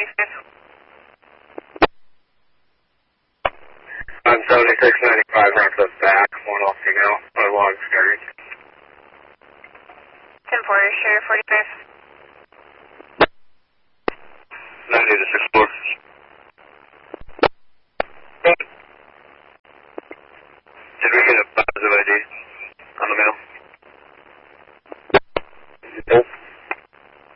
I'm 7695 north of back, 1 off female, my log's carried. 10-4, share 45.